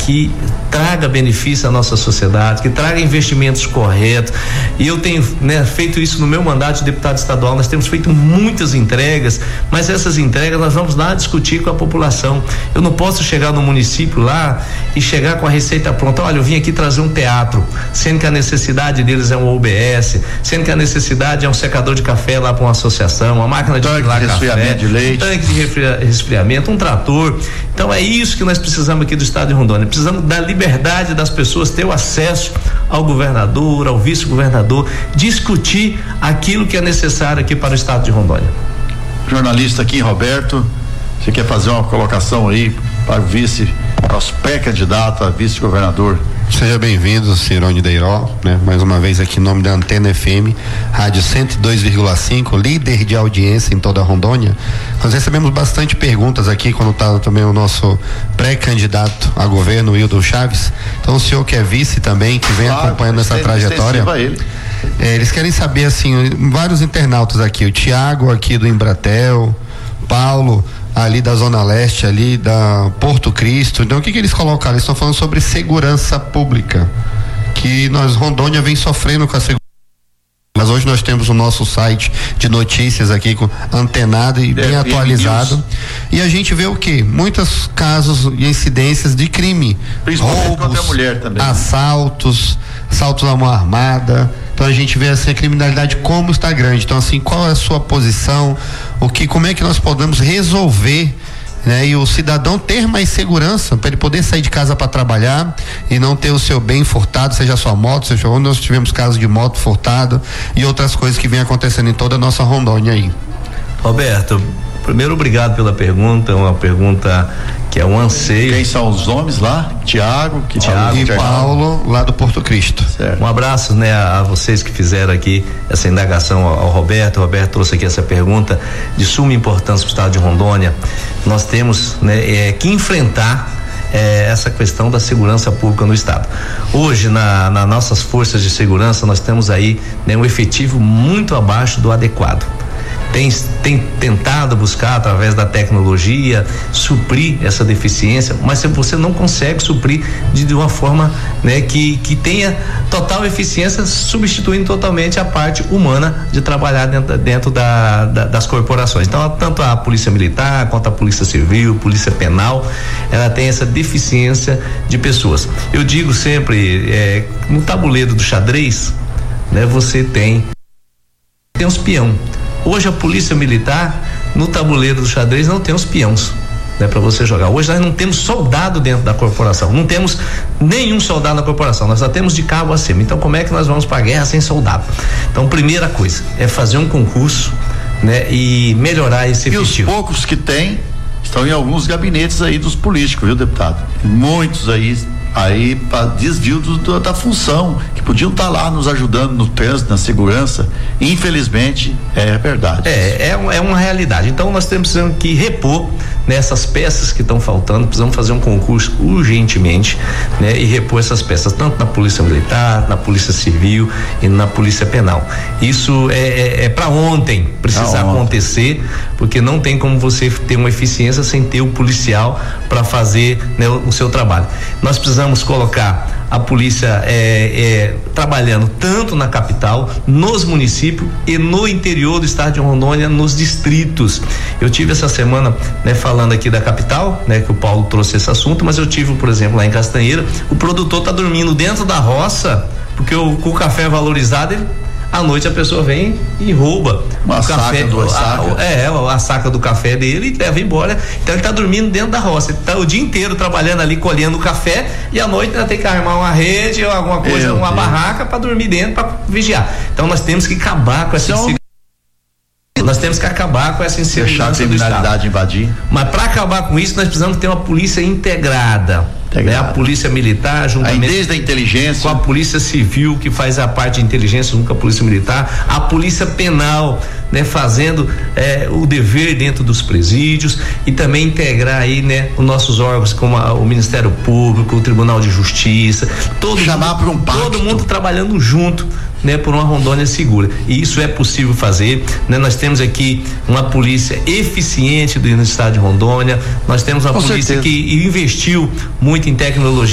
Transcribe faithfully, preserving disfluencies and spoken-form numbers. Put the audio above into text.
que traga benefício à nossa sociedade, que traga investimentos corretos. E eu tenho, né, feito isso no meu mandato de deputado estadual. Nós temos feito muitas entregas, mas essas entregas nós vamos lá discutir com a população. Eu não posso chegar no município lá e chegar com a receita pronta. Olha, eu vim aqui trazer um teatro, sendo que a necessidade deles é um O B S, sendo que a necessidade é um secador de café lá para uma associação, uma máquina de filar café, de leite, um tanque de resfriamento, um trator. Então é isso que nós precisamos aqui do estado de Rondônia. Precisamos da liberdade das pessoas ter o acesso ao governador, ao vice-governador, discutir aquilo que é necessário aqui para o estado de Rondônia. Jornalista aqui, Roberto, você quer fazer uma colocação aí para o vice, para os pré-candidatos a vice-governador? Seja bem-vindo, Cirone Deiró, né? Mais uma vez aqui em nome da Antena F M, rádio cento e dois vírgula cinco, líder de audiência em toda a Rondônia. Nós recebemos bastante perguntas aqui quando estava também o nosso pré-candidato a governo, Wildo Chaves. Então o senhor que é vice também, que vem claro, acompanhando essa trajetória. Ele. É, eles querem saber assim, vários internautas aqui, o Tiago aqui do Embratel, Paulo ali da Zona Leste, ali da Porto Cristo. Então o que que eles colocaram? Eles estão falando sobre segurança pública, que nós, Rondônia, vem sofrendo com a segurança. Mas hoje nós temos o nosso site de notícias aqui com antenado e bem atualizado. E a gente vê o quê? Muitos casos e incidências de crime. Principalmente roubos, contra a mulher também. Assaltos, assaltos à mão armada. Então a gente vê assim a criminalidade como está grande. Então assim, qual é a sua posição? O que, como é que nós podemos resolver, né? E o cidadão ter mais segurança para ele poder sair de casa para trabalhar e não ter o seu bem furtado, seja a sua moto, seja onde nós tivemos casos de moto furtado e outras coisas que vem acontecendo em toda a nossa Rondônia aí. Roberto, primeiro obrigado pela pergunta, uma pergunta que é um anseio. Quem são os nomes lá? Tiago, que Tiago e Paulo, lá do Porto Cristo. Certo. Um abraço, né, a, a vocês que fizeram aqui essa indagação ao, ao Roberto. O Roberto trouxe aqui essa pergunta de suma importância para o estado de Rondônia. Nós temos, né, é, que enfrentar É, essa questão da segurança pública no estado. Hoje, na, nas nossas forças de segurança, nós temos aí, né, um efetivo muito abaixo do adequado. Tem, tem tentado buscar através da tecnologia suprir essa deficiência, mas se você não consegue suprir de, de uma forma, né, que, que tenha total eficiência, substituindo totalmente a parte humana de trabalhar dentro, dentro da, da, das corporações. Então, tanto a Polícia Militar quanto a Polícia Civil, Polícia Penal, ela tem essa deficiência de pessoas. Eu digo sempre, é, no tabuleiro do xadrez, né, você tem tem os peão. Hoje a Polícia Militar, no tabuleiro do xadrez, não tem os peões, né, para você jogar. Hoje nós não temos soldado dentro da corporação, não temos nenhum soldado na corporação, nós só temos de cabo acima. Então como é que nós vamos para a guerra sem soldado? Então, primeira coisa é fazer um concurso, né, e melhorar esse efetivo. E os poucos que tem estão em alguns gabinetes aí dos políticos, viu, deputado? Muitos aí aí para desvio do, do, da função, que podiam estar tá lá nos ajudando no trânsito, na segurança. Infelizmente, é verdade. É, é, é uma realidade. Então nós temos que repor nessas peças que estão faltando, precisamos fazer um concurso urgentemente, né, e repor essas peças, tanto na Polícia Militar, na Polícia Civil e na Polícia Penal. Isso é, é, é para ontem, precisa ah, acontecer, porque não tem como você ter uma eficiência sem ter o policial para fazer, né, o, o seu trabalho. Nós precisamos colocar a polícia é, é, trabalhando tanto na capital, nos municípios e no interior do estado de Rondônia, nos distritos. Eu tive essa semana, né, falando aqui da capital, né, que o Paulo trouxe esse assunto, mas eu tive, por exemplo, lá em Castanheira, o produtor tá dormindo dentro da roça, porque o, com o café valorizado, ele, à noite a pessoa vem e rouba uma o saca, café, duas a, sacas. É, a saca do café dele e leva embora. Então ele tá dormindo dentro da roça, ele tá o dia inteiro trabalhando ali, colhendo o café, e à noite ainda tem que armar uma rede ou alguma coisa, Meu uma Deus. barraca para dormir dentro, para vigiar. Então nós temos que acabar com essa então, nós temos que acabar com essa insegurança. Deixar a criminalidade invadir. Mas para acabar com isso, nós precisamos ter uma polícia integrada. Né? A Polícia Militar, juntamente desde a inteligência, com a Polícia Civil, que faz a parte de inteligência junto com a Polícia Militar, a Polícia Penal, né, fazendo eh, o dever dentro dos presídios, e também integrar aí, né, os nossos órgãos como a, o Ministério Público, o Tribunal de Justiça, todo chamar para um pacto, todo mundo trabalhando junto, né, por uma Rondônia segura. E isso é possível fazer, né? Nós temos aqui uma polícia eficiente do estado de Rondônia, nós temos uma com polícia certeza. que investiu muito em tecnologia.